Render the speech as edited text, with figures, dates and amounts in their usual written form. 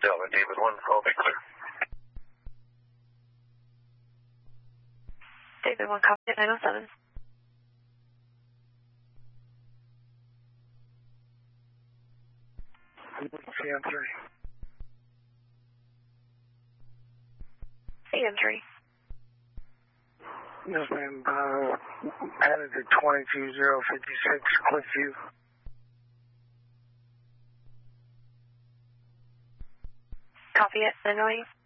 Delta David 1, call me clear. David 1, copy at 907. CM3. CM3. Yes, ma'am. Headed to 22056 Cliffview. Copy it, 908.